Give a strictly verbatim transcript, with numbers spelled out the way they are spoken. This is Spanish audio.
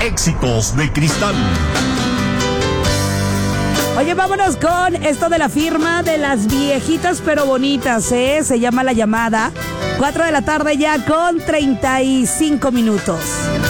Éxitos de Cristal. Oye, vámonos con esto de la firma de las viejitas pero bonitas, ¿eh? Se llama La Llamada. Cuatro de la tarde ya con treinta y cinco minutos.